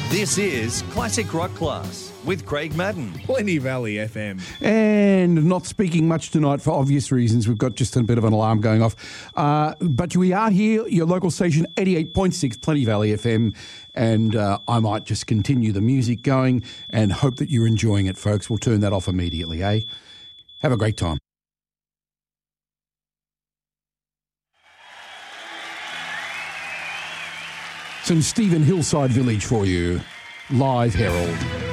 This is Classic Rock Class with Craig Madden. Plenty Valley FM. And not speaking much tonight for obvious reasons. We've got just a bit of an alarm going off. But we are here, your local station, 88.6 Plenty Valley FM. And I might just continue the music going and hope that you're enjoying it, folks. We'll turn that off immediately, eh? Have a great time. Some Stephen Hillside Village for you. Live Herald.